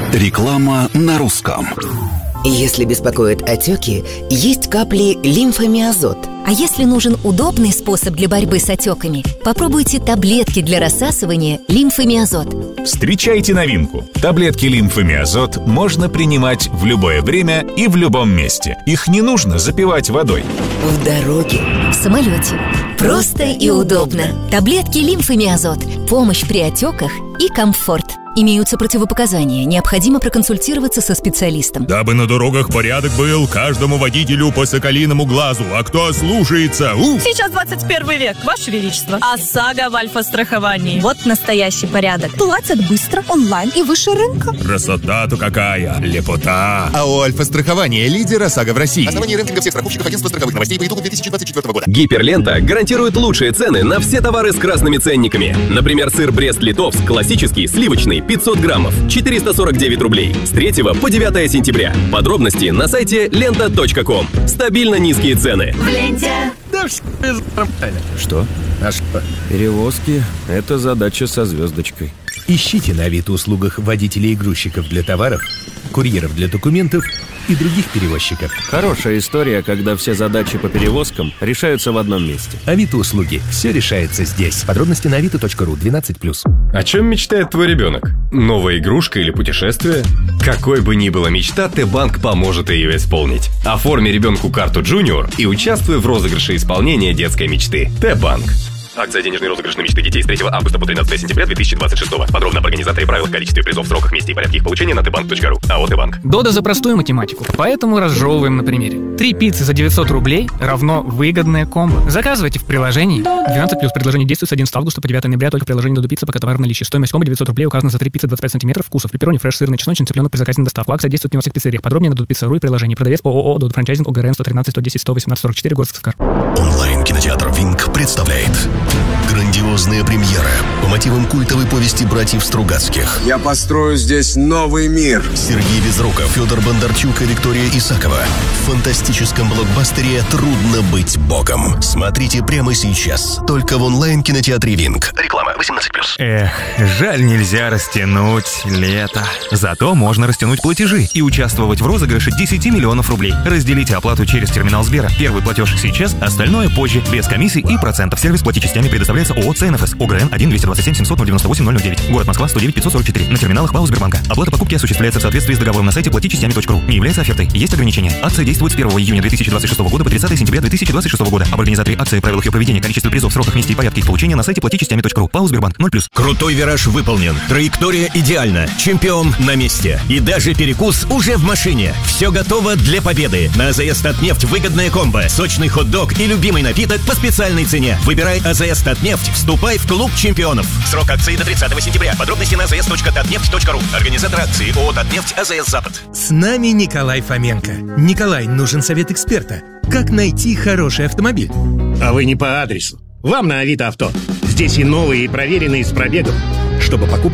Реклама на русском. Если беспокоят отеки, есть капли лимфомиазот. А если нужен удобный способ для борьбы с отеками, попробуйте таблетки для рассасывания лимфомиазот. Встречайте новинку. Таблетки лимфомиазот можно принимать в любое время и в любом месте. Их не нужно запивать водой. В дороге, в самолете. Просто и удобно. Таблетки лимфомиазот. Помощь при отеках и комфорт. Имеются противопоказания. Необходимо проконсультироваться со специалистом. Дабы на дорогах порядок был, каждому водителю по соколиному глазу. А кто слушается? Сейчас 21 век, Ваше Величество. ОСАГО в альфа-страховании. Вот настоящий порядок. Платят быстро, онлайн и выше рынка. Красота-то какая! Лепота! АО «Альфа-страхование» — лидер ОСАГО в России. Основание рейтинга всех страховщиков агентства страховых новостей по итогам 2024 года. Гиперлента гарантирует лучшие цены на все товары с красными ценниками. Например, сыр Брест-Литовск классический, сливочный, 500 граммов, 449 рублей. С 3 по 9 сентября. Подробности на сайте лента.ком. Стабильно низкие цены. В ленте. Что? А что? Перевозки – это задача со звездочкой. Ищите на Авито-услугах водителей и грузчиков для товаров, курьеров для документов и других перевозчиков. Хорошая история, когда все задачи по перевозкам решаются в одном месте. Авито-услуги. Все решается здесь. Подробности на avito.ru 12+. О чем мечтает твой ребенок? Новая игрушка или путешествие? Какой бы ни была мечта, Т-банк поможет ее исполнить. Оформи ребенку карту Junior и участвуй в розыгрыше исполнения детской мечты. Т-банк. Акция «Денежный розыгрыш на мечты детей» с 3 августа по 13 сентября 2026. Подробно об организаторе, правилах, количестве призов, сроках, месте и порядке их получения на tbank.ru. АО «Т-банк». Дода за простую математику, поэтому разжевываем на примере. 3 пиццы за 900 рублей равно выгодное комбо. Заказывайте в приложении. 12+. Предложение действует с 11 августа по 9 ноября только в приложении Dodo Pizza, пока товар в наличии. Стоимость комбо 900 рублей указана за 3 пиццы 25 сантиметров вкусов. Пепперони, фреш, сырный, чесночный, цыпленок при заказе на доставку. Акция действует не во всех пиццериях. Подробнее на dodopizza.ru и приложении. Продавец ООО Dodo Франчайзинг ОГРН 113 110 118 44 город Сыскар. Онлайн-кинотеатр «Винк» представляет грандиозная премьера по мотивам культовой повести братьев Стругацких. Я построю здесь новый мир. Сергей Безруков, Федор Бондарчук и Виктория Исакова. В фантастическом блокбастере «Трудно быть богом». Смотрите прямо сейчас. Только в онлайн-кинотеатре «Винк». Реклама 18+. Жаль, нельзя растянуть лето. Зато можно растянуть платежи и участвовать в розыгрыше 10 миллионов рублей. Разделите оплату через терминал Сбера. Первый платеж сейчас, остальное позже, без комиссий и процентов. Сервис «Плати частями» предоставляется ООО «ЦНФС». ОГРН 1-227-700-098-009. Город Москва, 109-544. На терминалах ПАО Сбербанка. Оплата покупки осуществляется в соответствии с договором на сайте платичастями.ру. Не является офертой. Есть ограничения. Акция действует с 1 июня 2026 года по 30 сентября 2026 года. Об организаторе акции, правилах ее проведения, количестве призов, сроках, месте и порядке их получения на сайте платичастями.ру. ПАО Сбербанк 0+. Крутой вираж выполнен. Траектория идеальна. Чемпион на месте. И даже перекус уже в машине. Все готово для победы. На АЗС «Татнефть» выгодная комбо. Сочный хот-дог и любимый напиток по специальной цене. Выбирай АЗС «Татнефть». Вступай в клуб чемпионов. Срок акции до 30 сентября. Подробности на azs.tatneft.ru. Организатор акции ООО «Татнефть», АЗС «Запад». С нами Николай Фоменко. Николай, нужен совет эксперта. Как найти хороший автомобиль? А вы не по адресу. Вам на Авито Авто. Здесь и новые, и проверенные с пробегом. Чтобы покупка